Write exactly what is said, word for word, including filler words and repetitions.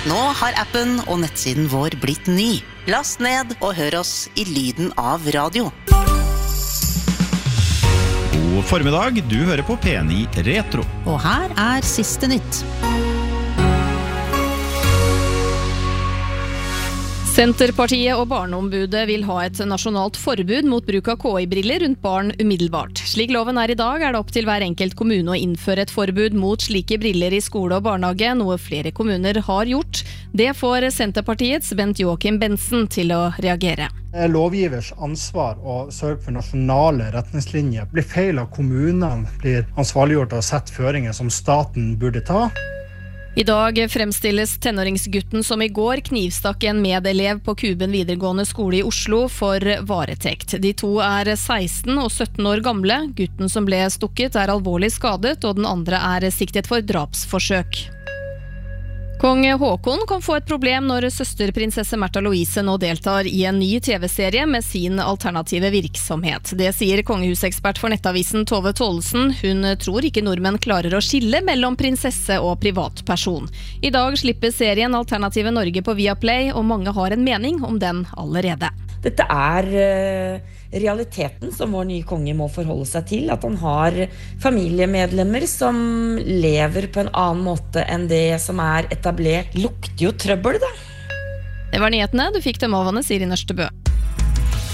Nå har appen og nettsiden vår blitt ny. Last ned og hør oss i lyden av radio. God formiddag, du hører på P ni Retro. Og her er siste nytt. Senterpartiet og Barneombudet vil ha et nasjonalt forbud mot bruk av K I-briller rundt barn umiddelbart. Slik loven er i dag, er det opp til hver enkelt kommune å innføre et forbud mot slike briller i skole og barnehage, noe flere kommuner har gjort. Det får Senterpartiets Bent Joachim Bensen til å reagere. Lovgivers ansvar å sørge for nasjonale retningslinjer. Blir feil av kommunene, blir ansvarliggjort og sett føringer som staten burde ta. I dag fremstilles tenåringsgutten som i går knivstakk en medelev på Kuben videregående skole i Oslo for varetekt. De to er seksten og sytten år gamle. Gutten som ble stukket er alvorlig skadet, og den andre er siktet for drapsforsøk. Kong Håkon kan få et problem når søsterprinsesse Märtha Louise nå deltar i en ny T V-serie med sin alternative virksomhet. Det sier kongehusekspert for nettavisen Tove Tollesen. Hun tror ikke nordmenn klarer å skille mellom prinsesse og privatperson. I dag slipper serien Alternative Norge på Viaplay, og mange har en mening om den allerede. Dette er uh, realiteten som vår nye konge må forholde seg til, at han har familiemedlemmer som lever på en annen måte enn det som er etablert. Lukter jo trøbbel, da. Det var nyhetene. Du fikk dem av Anne Siri Nørstebø.